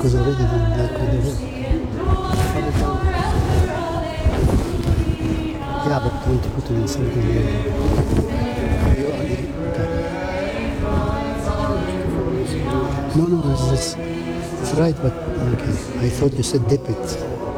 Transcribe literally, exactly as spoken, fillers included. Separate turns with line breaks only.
because already I'm like on the road. Yeah, but don't put it in something. Uh, you are, okay. No, no, it's, it's right, but okay. I thought you said dip it.